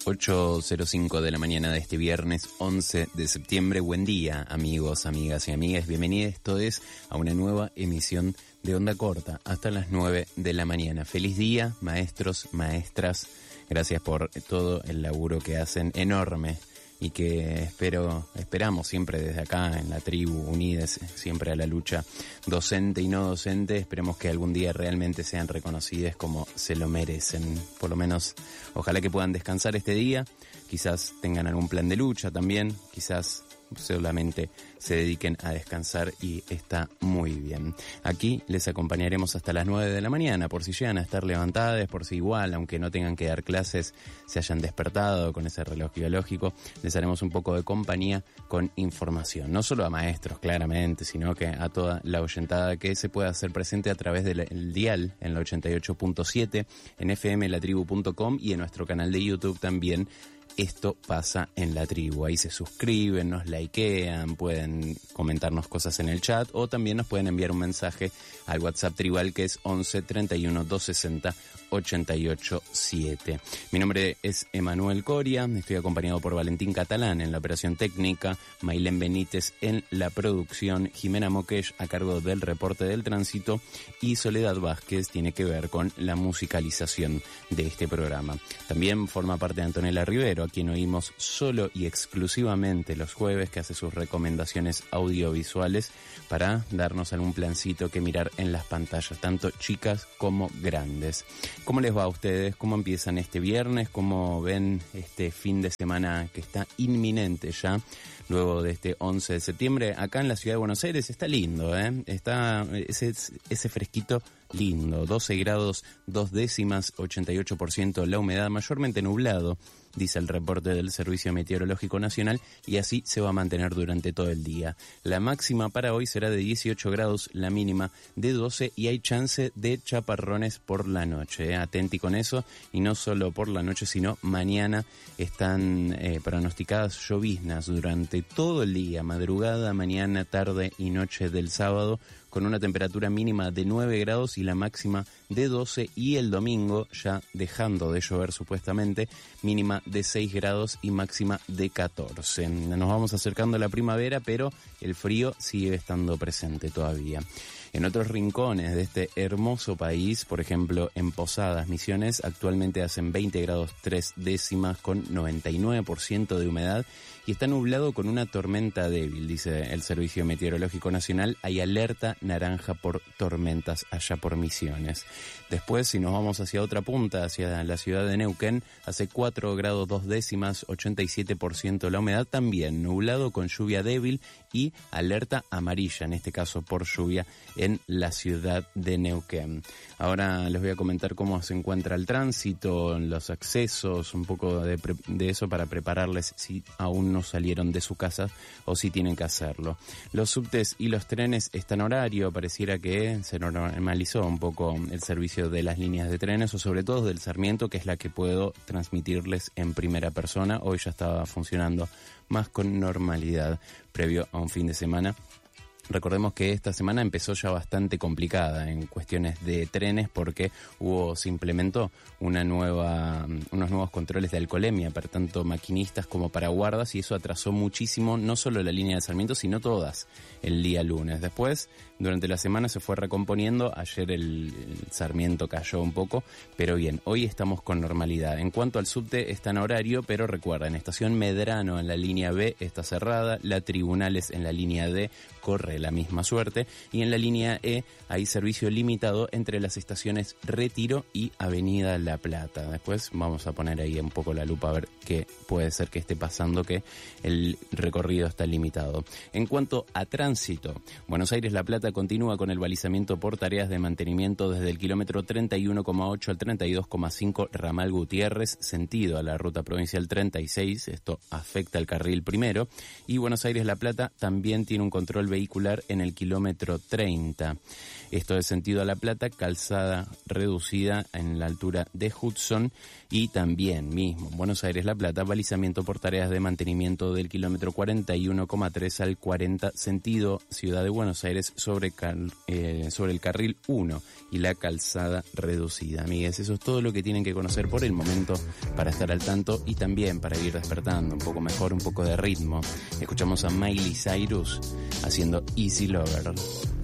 8:05 de la mañana de este viernes 11 de septiembre. Buen día, amigos, amigas y amigas. Bienvenidos, esto es a una nueva emisión de Onda Corta hasta las 9 de la mañana. Feliz día, maestros, maestras. Gracias por todo el laburo que hacen, enorme, y que esperamos siempre desde acá en la tribu, unidas siempre a la lucha docente y no docente. Esperemos que algún día realmente sean reconocidas como se lo merecen. Por lo menos, ojalá que puedan descansar este día, quizás tengan algún plan de lucha también, quizás solamente se dediquen a descansar y está muy bien. Aquí les acompañaremos hasta las 9 de la mañana, por si llegan a estar levantadas, por si igual, aunque no tengan que dar clases, se hayan despertado con ese reloj biológico. Les haremos un poco de compañía con información, no solo a maestros claramente, sino que a toda la oyentada que se pueda hacer presente a través del dial en la 88.7, en fmlatribu.com y en nuestro canal de YouTube también. Esto pasa en la tribu. Ahí se suscriben, nos likean, pueden comentarnos cosas en el chat o también nos pueden enviar un mensaje al WhatsApp tribal que es 11 31 260 887. Mi nombre es Emanuel Coria, estoy acompañado por Valentín Catalán en la operación técnica, Mailén Benítez en la producción, Jimena Moquesh a cargo del reporte del tránsito y Soledad Vázquez tiene que ver con la musicalización de este programa. También forma parte de Antonella Rivero, a quien oímos solo y exclusivamente los jueves, que hace sus recomendaciones audiovisuales para darnos algún plancito que mirar en las pantallas, tanto chicas como grandes. ¿Cómo les va a ustedes? ¿Cómo empiezan este viernes? ¿Cómo ven este fin de semana que está inminente ya? Luego de este 11 de septiembre, acá en la ciudad de Buenos Aires está lindo, está ese fresquito lindo, 12 grados 2 décimas, 88% la humedad, mayormente nublado, dice el reporte del Servicio Meteorológico Nacional, y así se va a mantener durante todo el día. La máxima para hoy será de 18 grados, la mínima de 12, y hay chance de chaparrones por la noche. Atenti con eso, y no solo por la noche, sino mañana están pronosticadas lloviznas durante todo el día, madrugada, mañana, tarde y noche del sábado, con una temperatura mínima de 9 grados y la máxima de 12, y el domingo, ya dejando de llover supuestamente, mínima de 6 grados y máxima de 14. Nos vamos acercando a la primavera, pero el frío sigue estando presente todavía. En otros rincones de este hermoso país, por ejemplo en Posadas, Misiones, actualmente hacen 20 grados 3 décimas con 99% de humedad y está nublado con una tormenta débil, dice el Servicio Meteorológico Nacional. Hay alerta naranja por tormentas allá por Misiones. Después, si nos vamos hacia otra punta, hacia la ciudad de Neuquén, hace 4 grados 2 décimas, 87% la humedad, también nublado con lluvia débil y alerta amarilla, en este caso por lluvia, en la ciudad de Neuquén. Ahora les voy a comentar cómo se encuentra el tránsito, los accesos, un poco de eso para prepararles si aún no salieron de su casa o si tienen que hacerlo. Los subtes y los trenes están en horario, pareciera que se normalizó un poco el servicio de las líneas de trenes, o sobre todo del Sarmiento, que es la que puedo transmitirles en primera persona. Hoy ya estaba funcionando más con normalidad previo a un fin de semana. Recordemos que esta semana empezó ya bastante complicada en cuestiones de trenes porque se implementó unos nuevos controles de alcoholemia para tanto maquinistas como para guardas, y eso atrasó muchísimo no solo la línea de Sarmiento sino todas el día lunes. Después, durante la semana se fue recomponiendo. Ayer el Sarmiento cayó un poco, pero bien, hoy estamos con normalidad. En cuanto al subte, está en horario, pero recuerden, estación Medrano en la línea B está cerrada, la Tribunales en la línea D corre la misma suerte, y en la línea E hay servicio limitado entre las estaciones Retiro y Avenida La Plata. Después vamos a poner ahí un poco la lupa a ver qué puede ser que esté pasando, que el recorrido está limitado. En cuanto a tránsito, Buenos Aires-La Plata continúa con el balizamiento por tareas de mantenimiento desde el kilómetro 31,8 al 32,5 Ramal Gutiérrez, sentido a la ruta provincial 36. Esto afecta al carril primero. Y Buenos Aires-La Plata también tiene un control vehicular particular en el kilómetro 30. Esto es sentido a La Plata, calzada reducida en la altura de Hudson, y también mismo Buenos Aires-La Plata, balizamiento por tareas de mantenimiento del kilómetro 41,3 al 40, sentido Ciudad de Buenos Aires sobre el carril 1 y la calzada reducida. Amigues, eso es todo lo que tienen que conocer por el momento para estar al tanto y también para ir despertando un poco mejor, un poco de ritmo. Escuchamos a Miley Cyrus haciendo Easy Lover.